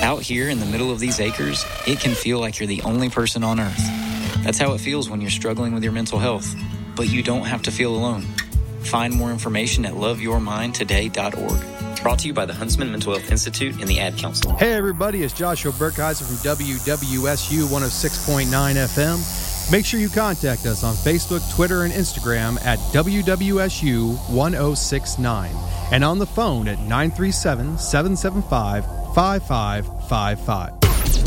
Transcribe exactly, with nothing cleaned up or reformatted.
Out here in the middle of these acres, it can feel like you're the only person on earth. That's how it feels when you're struggling with your mental health. But you don't have to feel alone. Find more information at love your mind today dot org. Brought to you by the Huntsman Mental Health Institute and the Ad Council. Hey everybody, it's Joshua Burkheiser from W W S U one oh six point nine F M. Make sure you contact us on Facebook, Twitter, and Instagram at W W S U one oh six nine and on the phone at nine three seven, seven seven five, five five five five.